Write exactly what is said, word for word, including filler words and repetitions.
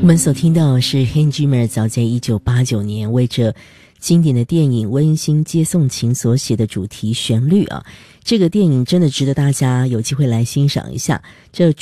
们所听到的是 Hans Zimmer 早在一九八九年为这经典的电影《温馨接送情》所写的主题旋律啊，这个电影真的值得大家有机会来欣赏一下。这